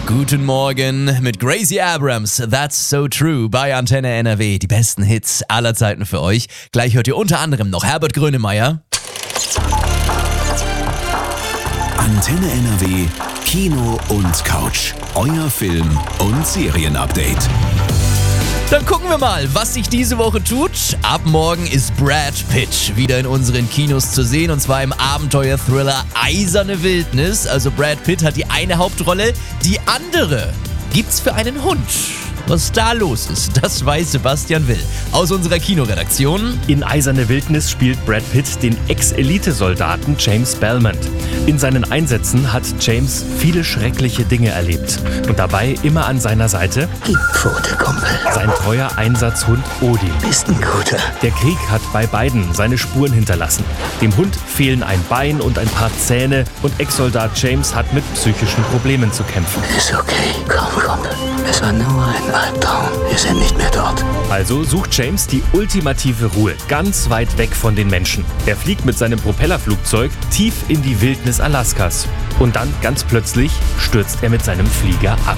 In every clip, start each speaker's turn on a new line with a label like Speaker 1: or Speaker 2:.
Speaker 1: Guten Morgen mit Gracie Abrams, That's So True bei Antenne NRW. Die besten Hits aller Zeiten für euch. Gleich hört ihr unter anderem noch Herbert Grönemeyer.
Speaker 2: Antenne NRW, Kino und Couch. Euer Film- und Serienupdate.
Speaker 1: Dann gucken wir mal, was sich diese Woche tut. Ab morgen ist Brad Pitt wieder in unseren Kinos zu sehen, und zwar im Abenteuer-Thriller Eiserne Wildnis. Also Brad Pitt hat die eine Hauptrolle, die andere gibt's für einen Hund. Was da los ist, das weiß Sebastian Will aus unserer Kinoredaktion.
Speaker 3: In Eiserne Wildnis spielt Brad Pitt den Ex-Elite-Soldaten James Belmont. In seinen Einsätzen hat James viele schreckliche Dinge erlebt. Und dabei immer an seiner Seite
Speaker 4: Gib Pfote, Kumpel.
Speaker 3: sein treuer Einsatzhund Odin.
Speaker 4: Bist ein guter.
Speaker 3: Der Krieg hat bei beiden seine Spuren hinterlassen. Dem Hund fehlen ein Bein und ein paar Zähne und Ex-Soldat James hat mit psychischen Problemen zu kämpfen.
Speaker 4: Ist okay. Komm, Kumpel. Es war nur ein Albtraum. Wir sind nicht mehr dort.
Speaker 3: Also sucht James die ultimative Ruhe, ganz weit weg von den Menschen. Er fliegt mit seinem Propellerflugzeug tief in die Wildnis Alaskas. Und dann, ganz plötzlich, stürzt er mit seinem Flieger ab.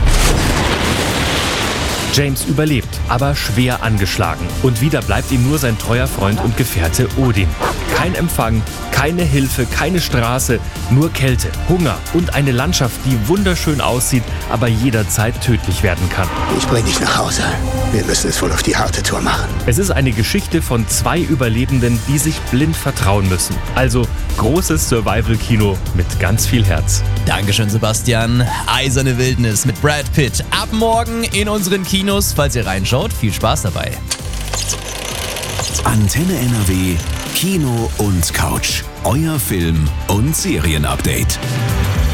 Speaker 3: James überlebt, aber schwer angeschlagen. Und wieder bleibt ihm nur sein treuer Freund und Gefährte Odin. Kein Empfang, keine Hilfe, keine Straße, nur Kälte, Hunger und eine Landschaft, die wunderschön aussieht, aber jederzeit tödlich werden kann.
Speaker 4: Ich bring dich nach Hause. Wir müssen es wohl auf die harte Tour machen.
Speaker 3: Es ist eine Geschichte von zwei Überlebenden, die sich blind vertrauen müssen. Also großes Survival-Kino mit ganz viel Herz.
Speaker 1: Dankeschön, Sebastian. Eiserne Wildnis mit Brad Pitt. Ab morgen in unseren Kinos. Falls ihr reinschaut, viel Spaß dabei.
Speaker 2: Antenne NRW, Kino und Couch. Euer Film- und Serienupdate.